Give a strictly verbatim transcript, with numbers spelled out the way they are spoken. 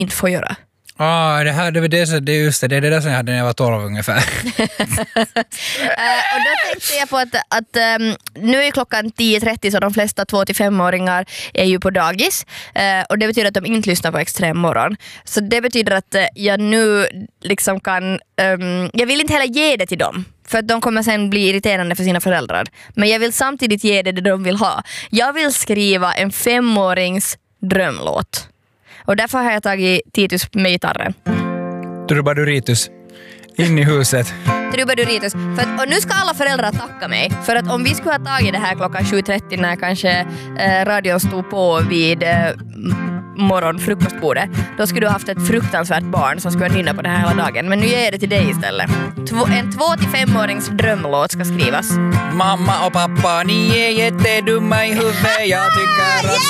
inte får göra. Ja, ah, det här det, det, det, just det, det är det där som jag hade när jag var tolv ungefär. uh, och då tänkte jag på att, att um, nu är klockan tio trettio så de flesta två till fem-åringar är ju på dagis. Uh, och det betyder att de inte lyssnar på Extremmorgon. Så det betyder att uh, jag nu liksom kan... Um, jag vill inte heller ge det till dem. För att de kommer sen bli irriterande för sina föräldrar. Men jag vill samtidigt ge det det de vill ha. Jag vill skriva en femårings drömlåt. Och därför har jag tagit Titus med gitarren. Trubaduritus. In i huset. Trubaduritus. För att, och nu ska alla föräldrar tacka mig. För att om vi skulle ha tagit det här klockan sju trettio när kanske eh, radion stod på vid eh, morgonfrukostbordet, då skulle du haft ett fruktansvärt barn som skulle nynna på det här hela dagen. Men nu ger jag det till dig istället. Två, en två till femårings drömlåt ska skrivas. Mamma och pappa, ni är jättedumma i huvudet. Jag tycker att